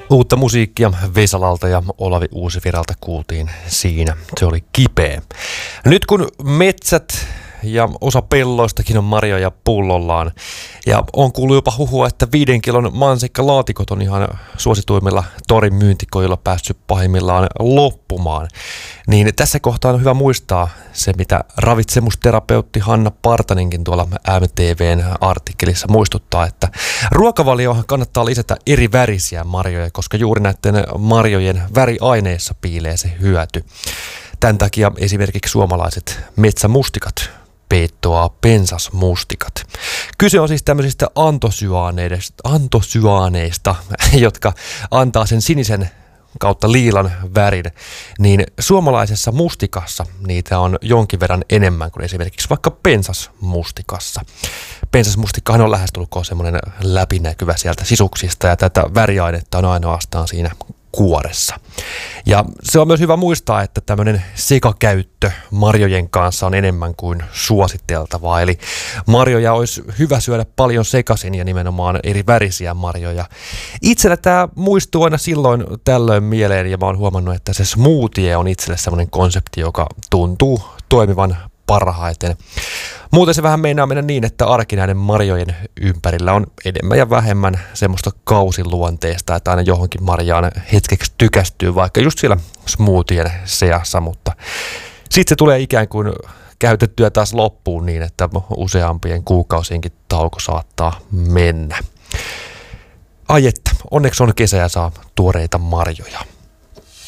Uutta musiikkia Vesalalta ja Olavi Uusivirralta kuultiin siinä. Se oli kipeä. Nyt kun metsät ja osa pelloistakin on marjoja pullollaan ja on kuullut jopa huhua, että 5 kilon mansikkalaatikot on ihan suosituimmilla torin myyntikoilla päässyt pahimmillaan loppumaan. Niin tässä kohtaa on hyvä muistaa se, mitä ravitsemusterapeutti Hanna Partanenkin tuolla MTV:n artikkelissa muistuttaa, että ruokavalioon kannattaa lisätä eri värisiä marjoja, koska juuri näiden marjojen väriaineissa piilee se hyöty. Tämän takia esimerkiksi suomalaiset metsämustikat peittoaa pensasmustikat. Kyse on siis tämmöisistä antosyaaneista, jotka antaa sen sinisen kautta liilan värin, niin suomalaisessa mustikassa niitä on jonkin verran enemmän kuin esimerkiksi vaikka pensasmustikassa. Pensasmustikkahan on lähestulkoon semmoinen läpinäkyvä sieltä sisuksista ja tätä väriainetta on ainoastaan siinä kuoressa. Ja se on myös hyvä muistaa, että tämmöinen sekakäyttö marjojen kanssa on enemmän kuin suositeltavaa. Eli marjoja olisi hyvä syödä paljon sekaisin ja nimenomaan eri värisiä marjoja. Itsellä tämä muistuu aina silloin tällöin mieleen ja mä oon huomannut, että se smoothie on itselle semmoinen konsepti, joka tuntuu toimivan parhaiten. Muuten se vähän meinaa mennä niin, että arki näiden marjojen ympärillä on enemmän ja vähemmän semmoista kausiluonteesta, että aina johonkin marjaan hetkeksi tykästyy, vaikka just siellä smoothien seassa, mutta sitten se tulee ikään kuin käytettyä taas loppuun niin, että useampien kuukausienkin tauko saattaa mennä. Ai että, onneksi on kesä ja saa tuoreita marjoja.